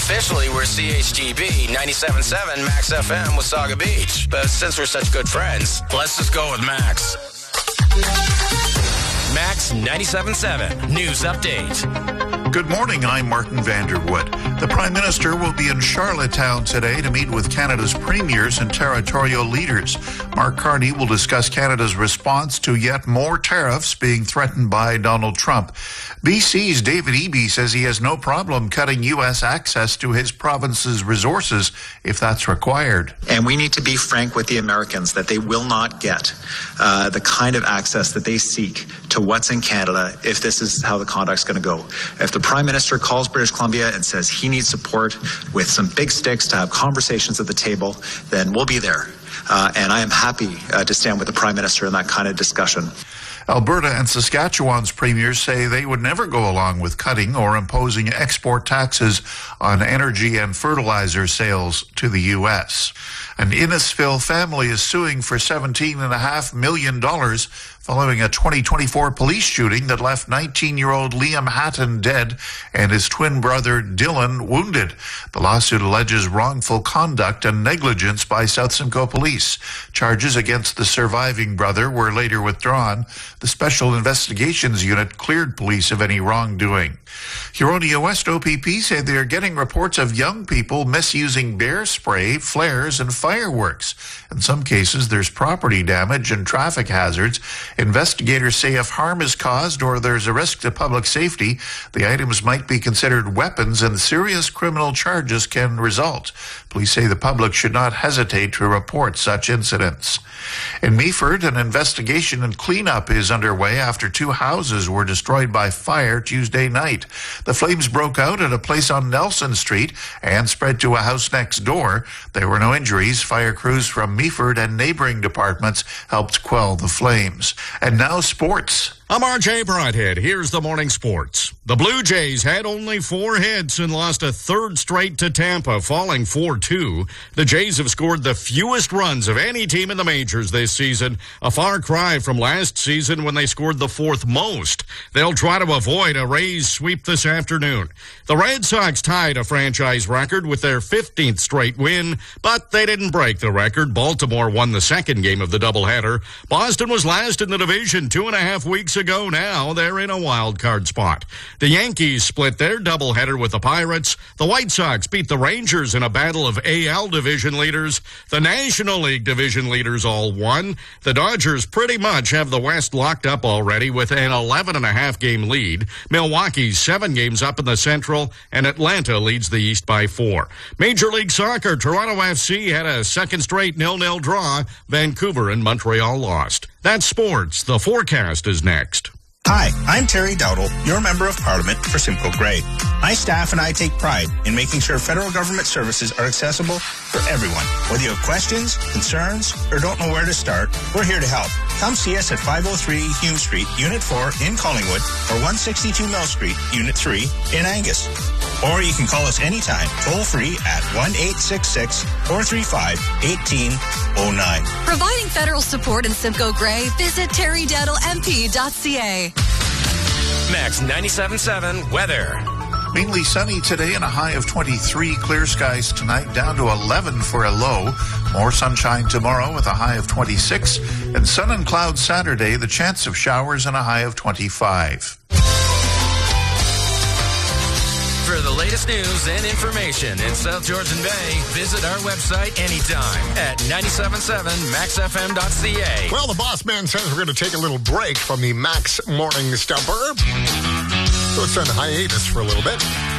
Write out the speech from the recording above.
Officially, we're CHGB 97.7 Max FM with Saga Beach. But since we're such good friends, let's just go with Max. Max 97.7 News Update. Good morning, I'm Martin Vanderwood. The Prime Minister will be in Charlottetown today to meet with Canada's premiers and territorial leaders. Mark Carney will discuss Canada's response to yet more tariffs being threatened by Donald Trump. BC's David Eby says he has no problem cutting U.S. access to his province's resources if that's required. And we need to be frank with the Americans that they will not get the kind of access that they seek to what's in Canada if this is how the conduct's going to go. If the Prime Minister calls British Columbia and says he needs support with some big sticks to have conversations at the table, then we'll be there. And I am happy to stand with the Prime Minister in that kind of discussion. Alberta and Saskatchewan's premiers say they would never go along with cutting or imposing export taxes on energy and fertilizer sales to the U.S. An Innisfil family is suing for $17.5 million following a 2024 police shooting that left 19-year-old Liam Hatton dead and his twin brother Dylan wounded. The lawsuit alleges wrongful conduct and negligence by South Simcoe Police. Charges against the surviving brother were later withdrawn. The Special Investigations Unit cleared police of any wrongdoing. Huronia West OPP say they are getting reports of young people misusing bear spray, flares, and fireworks. In some cases, there's property damage and traffic hazards. Investigators say if harm is caused or there's a risk to public safety, the items might be considered weapons and serious criminal charges can result. Police say the public should not hesitate to report such incidents. In Meaford, an investigation and cleanup is underway after 2 houses were destroyed by fire Tuesday night. The flames broke out at a place on Nelson Street and spread to a house next door. There were no injuries. Fire crews from Meaford and neighboring departments helped quell the flames. And now sports. I'm RJ Broadhead. Here's the morning sports. The Blue Jays had only 4 hits and lost a third straight to Tampa, falling 4-2. The Jays have scored the fewest runs of any team in the majors this season, a far cry from last season when they scored the 4th most. They'll try to avoid a Rays sweep this afternoon. The Red Sox tied a franchise record with their 15th straight win, but they didn't break the record. Baltimore won the second game of the doubleheader. Boston was last in the division 2.5 weeks ago. Now they're in a wild card spot. The Yankees split their doubleheader with the Pirates. The White Sox beat the Rangers in a battle of AL division leaders. The National League division leaders all won. The Dodgers pretty much have the West locked up already with an 11.5 game lead. Milwaukee's 7 games up in the Central, and Atlanta leads the East by 4. Major League Soccer, Toronto FC had a second straight 0-0 draw. Vancouver and Montreal lost. That's sports. The forecast is next. Hi, I'm Terry Dowdle, your Member of Parliament for Simcoe Grey. My staff and I take pride in making sure federal government services are accessible for everyone. Whether you have questions, concerns, or don't know where to start, we're here to help. Come see us at 503 Hume Street, Unit 4 in Collingwood, or 162 Mill Street, Unit 3 in Angus. Or you can call us anytime, toll-free at 1-866-435-1809. Providing federal support in Simcoe Grey, visit terrydowdlemp.ca. Max 97.7 weather. Mainly sunny today and a high of 23. Clear skies tonight, down to 11 for a low. More sunshine tomorrow with a high of 26. And sun and clouds Saturday, the chance of showers and a high of 25. For the latest news and information in South Georgian Bay, visit our website anytime at 977maxfm.ca. Well, the boss man says we're going to take a little break from the Max Morning Stumper. So it's on hiatus for a little bit.